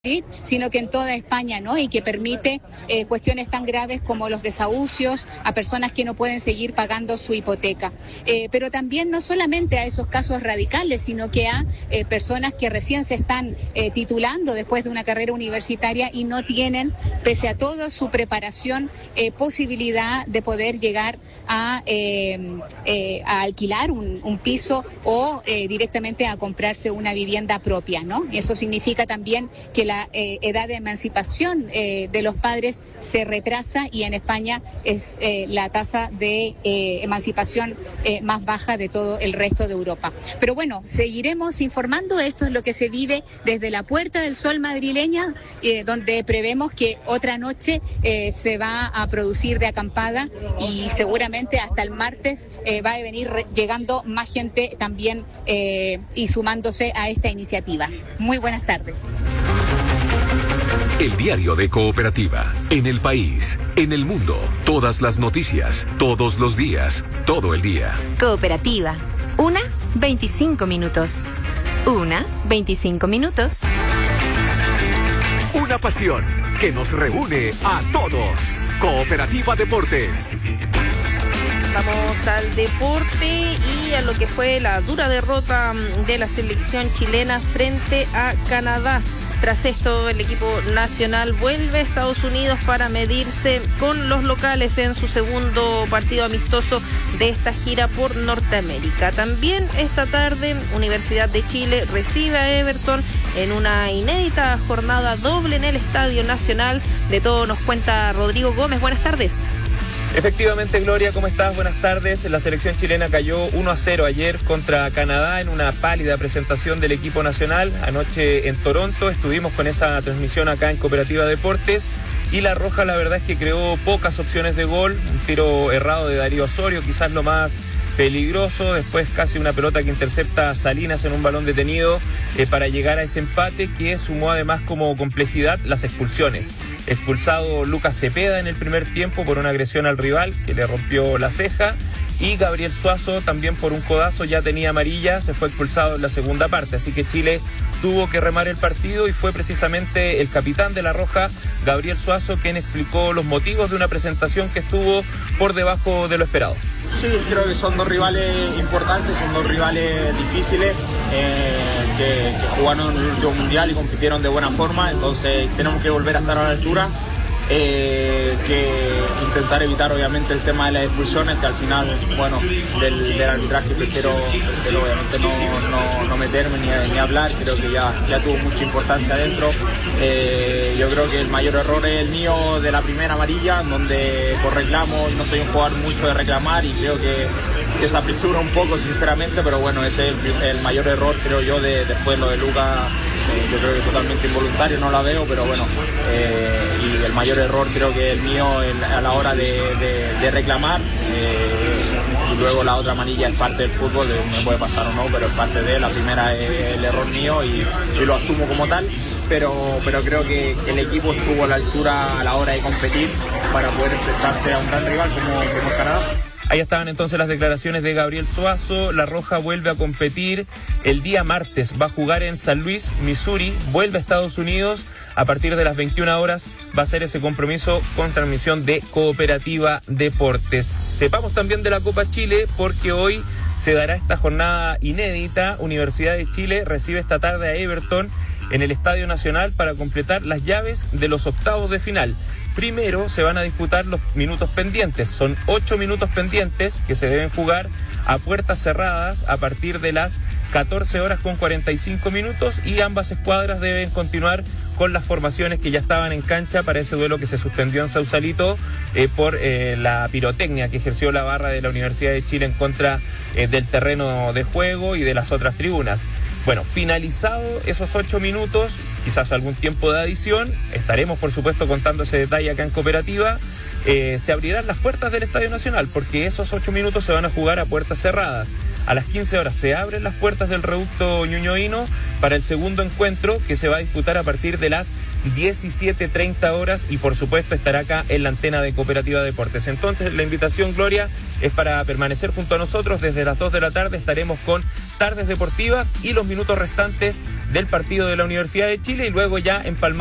sino que en toda España, ¿no? Y que permite cuestiones tan graves como los desahucios a personas que no pueden seguir pagando su hipoteca. Pero también no solamente a esos casos radicales, sino que a personas que recién se están titulando después de una carrera universitaria y no tienen, pese a todo su preparación, posibilidad de poder llegar a alquilar un piso o directamente a comprarse una vivienda propia, ¿no? Y eso significa también que la edad de emancipación de los padres se retrasa y en España es la tasa de emancipación más baja de todo el resto de Europa. Pero bueno, seguiremos informando. Esto es lo que se vive desde la Puerta del Sol madrileña, donde prevemos que otra noche se va a producir de acampada y seguramente hasta el martes va a venir llegando más gente también y sumándose a esta iniciativa. Muy buenas tardes. El diario de Cooperativa. En el país, en el mundo, todas las noticias, todos los días, todo el día. Cooperativa. 1:25 minutos. 1:25 minutos. Una pasión que nos reúne a todos. Cooperativa Deportes. Vamos al deporte y a lo que fue la dura derrota de la selección chilena frente a Canadá. Tras esto, el equipo nacional vuelve a Estados Unidos para medirse con los locales en su segundo partido amistoso de esta gira por Norteamérica. También esta tarde, Universidad de Chile recibe a Everton en una inédita jornada doble en el Estadio Nacional. De todo nos cuenta Rodrigo Gómez. Buenas tardes. Efectivamente, Gloria, ¿cómo estás? Buenas tardes. La selección chilena cayó 1-0 ayer contra Canadá en una pálida presentación del equipo nacional. Anoche en Toronto estuvimos con esa transmisión acá en Cooperativa Deportes y la Roja la verdad es que creó pocas opciones de gol. Un tiro errado de Darío Osorio, quizás lo más peligroso, después casi una pelota que intercepta a Salinas en un balón detenido para llegar a ese empate que sumó además como complejidad las expulsiones. Expulsado Lucas Cepeda en el primer tiempo por una agresión al rival que le rompió la ceja y Gabriel Suazo también por un codazo ya tenía amarilla, se fue expulsado en la segunda parte, así que Chile tuvo que remar el partido y fue precisamente el capitán de la Roja, Gabriel Suazo, quien explicó los motivos de una presentación que estuvo por debajo de lo esperado. Sí, creo que son dos rivales importantes, son dos rivales difíciles que jugaron en el último mundial y compitieron de buena forma, entonces tenemos que volver a estar a la altura. Que intentar evitar obviamente el tema de las expulsiones, que al final, bueno, del arbitraje prefiero obviamente no meterme ni hablar, creo que ya tuvo mucha importancia adentro. Yo creo que el mayor error es el mío de la primera amarilla, donde por reclamo, no soy un jugador mucho de reclamar y creo que se apresura un poco sinceramente, pero bueno, ese es el mayor error creo yo después lo de Lucas. Yo creo que totalmente involuntario, no la veo, pero bueno, y el mayor error creo que es el mío a la hora de reclamar, y luego la otra amarilla es parte del fútbol, me puede pasar o no, pero es parte de la primera es el error mío y lo asumo como tal, pero creo que el equipo estuvo a la altura a la hora de competir para poder enfrentarse a un gran rival como Canadá. Ahí estaban entonces las declaraciones de Gabriel Suazo. La Roja vuelve a competir el día martes. Va a jugar en San Luis, Missouri. Vuelve a Estados Unidos. A partir de las 21 horas va a ser ese compromiso con transmisión de Cooperativa Deportes. Sepamos también de la Copa Chile porque hoy se dará esta jornada inédita. Universidad de Chile recibe esta tarde a Everton en el Estadio Nacional para completar las llaves de los octavos de final. Primero se van a disputar los minutos pendientes. Son 8 minutos pendientes que se deben jugar a puertas cerradas a partir de las 14:45 y ambas escuadras deben continuar con las formaciones que ya estaban en cancha para ese duelo que se suspendió en Sausalito por la pirotecnia que ejerció la barra de la Universidad de Chile en contra del terreno de juego y de las otras tribunas. Bueno, finalizado esos 8 minutos, quizás algún tiempo de adición, estaremos por supuesto contando ese detalle acá en Cooperativa, se abrirán las puertas del Estadio Nacional porque esos 8 minutos se van a jugar a puertas cerradas. A las 15 horas se abren las puertas del reducto ñuñoíno para el segundo encuentro que se va a disputar a partir de las 17:30 horas y por supuesto estará acá en la antena de Cooperativa Deportes. Entonces la invitación, Gloria, es para permanecer junto a nosotros. Desde las 2 de la tarde estaremos con Tardes Deportivas y los minutos restantes del partido de la Universidad de Chile y luego ya empalmar